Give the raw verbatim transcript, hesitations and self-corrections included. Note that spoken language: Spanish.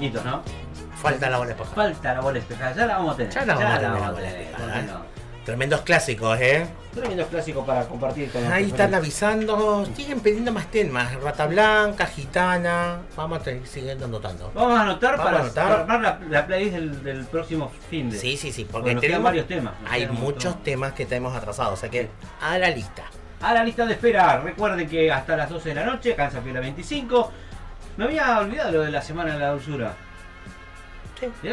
finitos, ¿no? Falta la bola espejada. Falta la bola espejada, ya la vamos a tener. Ya la vamos a tener la vamos bola tener, espejada, ¿por qué ¿eh? no? Tremendos clásicos, ¿eh? Tremendos clásicos para compartir con los Ahí profesores. están avisando, siguen pidiendo más temas. Rata Blanca, Gitana. Vamos a seguir siguiendo anotando. Vamos a anotar Vamos para, a anotar. para armar la, la playlist del, del próximo fin de. Sí, sí, sí, porque Porque nos quedan tenemos varios temas. nos Hay quedan un muchos montón. temas que tenemos atrasados, o sea que a la lista. A la lista de espera, recuerden que hasta las doce de la noche, Cansa Fiela veinticinco. Me había olvidado lo de la semana de la dulzura. Sí.